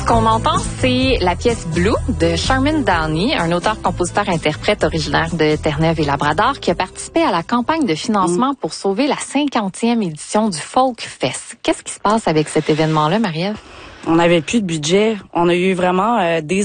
qu'on entend, c'est la pièce Blue de Sherman Downey, un auteur-compositeur-interprète originaire de Terre-Neuve-et-Labrador qui a participé à la campagne de financement pour sauver la 50e édition du Folk Fest. Qu'est-ce qui se passe avec cet événement-là, Marie-Ève? On n'avait plus de budget. On a eu vraiment des